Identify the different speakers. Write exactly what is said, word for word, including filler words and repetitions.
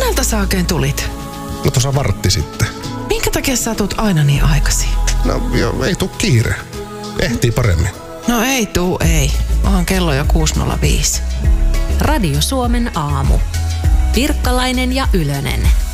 Speaker 1: Monelta sä oikein tulit?
Speaker 2: No tuossa vartti sitten.
Speaker 1: Minkä takia sä tulet aina niin aikaisin?
Speaker 2: No jo, ei tuu kiire. Ehtii paremmin.
Speaker 1: No ei tuu, ei. Onhan kello jo kuusi nolla viisi.
Speaker 3: Radio Suomen aamu. Pirkkalainen ja Ylönen.